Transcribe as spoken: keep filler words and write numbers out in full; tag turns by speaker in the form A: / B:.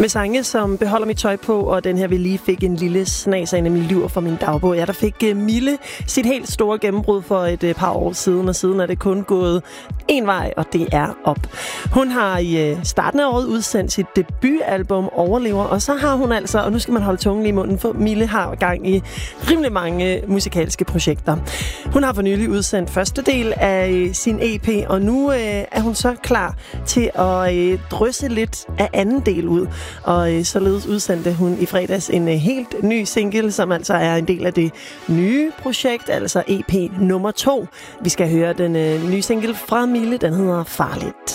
A: Med sange som Beholder mit tøj på, og den her, vi lige fik en lille snas af, nemlig Lyver fra min dagbog. Ja, der fik uh, Mille sit helt store gennembrud for et uh, par år siden, og siden er det kun gået en vej, og det er op. Hun har i uh, starten af året udsendt sit debutalbum Overlever, og så har hun altså, og nu skal man holde tungen i munden, for Mille har gang i rimelig mange uh, musikalske projekter. Hun har for nylig udsendt første del af uh, sin E P, og nu uh, er hun så klar til at uh, drysse lidt af anden del ud. Og øh, således udsendte hun i fredags en øh, helt ny single, som altså er en del af det nye projekt, altså E P nummer to. Vi skal høre den øh, nye single fra Mille, den hedder Farligt.